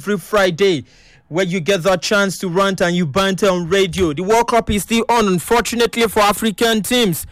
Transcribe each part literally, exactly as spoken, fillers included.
every Friday, where you get the chance to rant and you banter on radio. The World Cup is still on, unfortunately for African teams.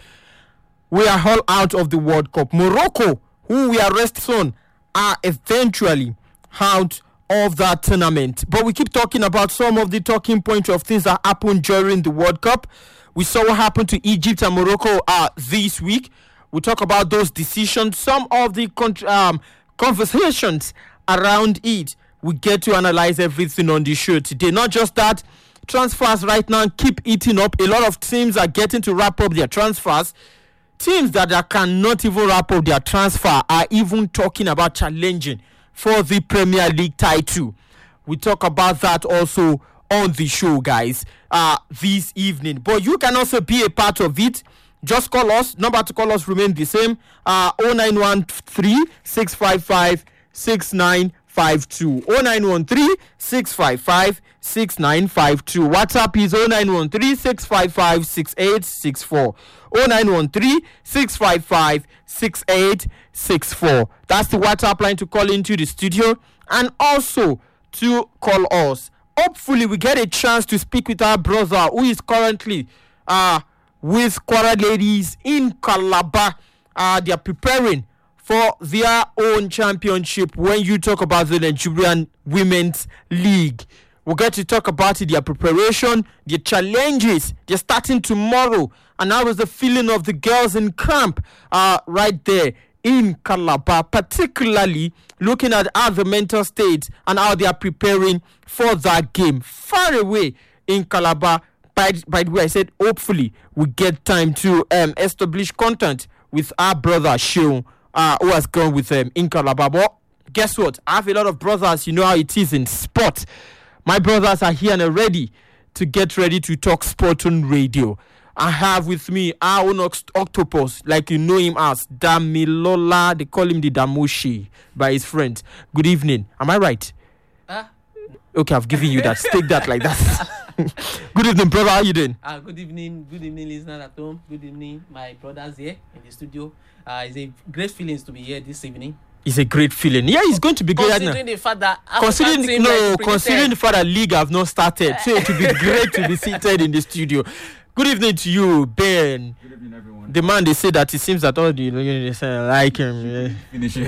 We are all out of the World Cup. Morocco, who we are resting on, are eventually out of that tournament. But we keep talking about some of the talking points of things that happened during the World Cup. We saw what happened to Egypt and Morocco uh, this week. We talk about those decisions, some of the um, conversations around it. We get to analyze everything on the show today. Not just that, transfers right now keep eating up. A lot of teams are getting to wrap up their transfers. Teams that, that cannot even wrap up their transfer are even talking about challenging for the Premier League title. We talk about that also on the show, guys, uh, this evening. But you can also be a part of it. Just call us. Number to call us remain the same. Uh, oh nine one three, six five five, six nine five two. oh nine one three, six five five, six nine five two. WhatsApp is oh nine one three, six five five, six eight six four. oh nine one three, six five five, six eight six four. That's the WhatsApp line to call into the studio and also to call us. Hopefully we get a chance to speak with our brother who is currently uh, with Kwara Ladies in Calabar. Uh, they are preparing for their own championship when you talk about the Nigerian Women's League. We'll get to talk about it, their preparation, their challenges. They're starting tomorrow. And how is the feeling of the girls in camp uh, right there in Calabar, particularly looking at how the mental state and how they are preparing for that game. Far away in Calabar. By, by the way, I said hopefully we get time to um, establish content with our brother Sheon, uh, who has gone with them in Calabar. But guess what? I have a lot of brothers. You know how it is in sport. My brothers are here and ready to get ready to talk sport on radio. I have with me our own octopus, like you know him as Damilola. They call him the Damushi by his friends. Good evening. Am I right? Uh, okay, I've given you that. Take that like that. Good evening, brother. How you doing? Uh, good evening. Good evening, listeners at home. Good evening, my brothers here in the studio. Uh, it's a great feeling to be here this evening. It's a great feeling. Yeah, it's going to be great. Considering the fact that considering no, considering the fact that league have not started, so it will be great to be seated in the studio. Good evening to you, Ben. Good evening, everyone. The man, they say that it seems that all the you know, they say like him. Yeah. Finish it.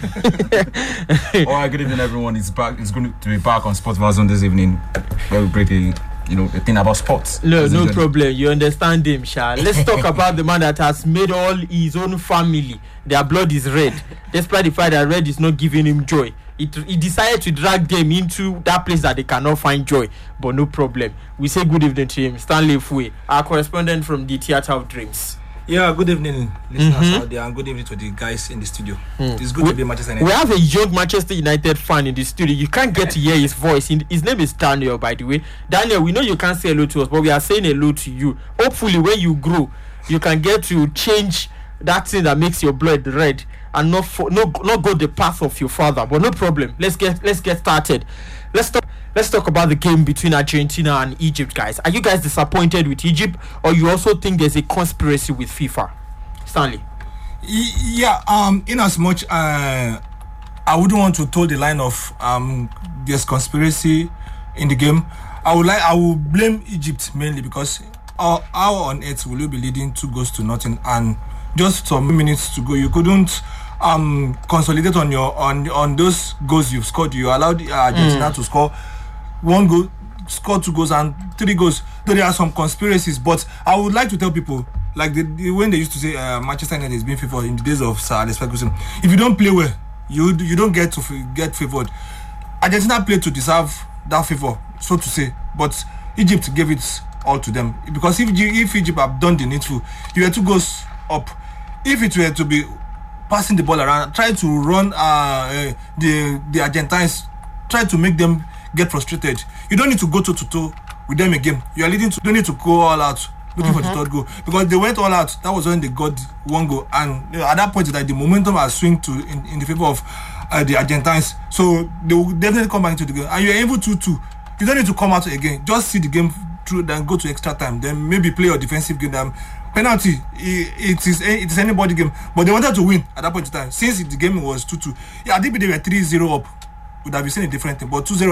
All right, good evening, everyone. It's back. It's going to be back on Sports Vazon this evening. Where we break a, you know, a thing about sports. No, no problem. You understand him, Sha. Let's talk about the man that has made all his own family. Their blood is red, despite the fact that red is not giving him joy. It, he decided to drag them into that place that they cannot find joy, but no problem. We say good evening to him, Stanley Fue, our correspondent from the Theatre of Dreams. Yeah, good evening, listeners Mm-hmm. out there, and good evening to the guys in the studio. Mm. It's good we, to be Manchester United. We have a young Manchester United fan in the studio. You can't get to hear his voice. His name is Daniel, by the way. Daniel, we know you can't say hello to us, but we are saying hello to you. Hopefully, when you grow, you can get to change that thing that makes your blood red and not for, no, not go the path of your father. But no problem. Let's get let's get started. Let's talk. Let's talk about the game between Argentina and Egypt, guys. Are you guys disappointed with Egypt, or you also think there's a conspiracy with FIFA? Stanley. Yeah, um, in as much uh, I wouldn't want to toe the line of um, there's conspiracy in the game. I would like I will blame Egypt mainly because how, how on earth will you be leading two goals to nothing and just some minutes to go you couldn't um consolidate on your on on those goals you've scored. You allowed uh, Argentina mm. to score one goal, score two goals and three goals. Though there are some conspiracies, but I would like to tell people like the, the when they used to say uh, Manchester United is being favoured in the days of Sir Alex Ferguson. If you don't play well, you you don't get to f- get favoured. Argentina played to deserve that favour, so to say, but Egypt gave it all to them because if if Egypt have done the needful, you had two goals up. If it were to be passing the ball around, try to run uh, uh, the the Argentines, try to make them get frustrated. You don't need to go toe to toe with them again. You are leading to don't need to go all out looking mm-hmm. for the third goal because they went all out. That was when they got one goal, and you know, at that point, like the momentum has swing to in, in the favor of uh, the Argentines. So they will definitely come back into the game, and you are able to two. You don't need to come out again. Just see the game through, then go to extra time. Then maybe play your defensive game. Then penalty, it, it is it is anybody game, but they wanted to win at that point in time. Since the game was two two, yeah, I think they were three zero up. Would have been seen a different thing, but two zero.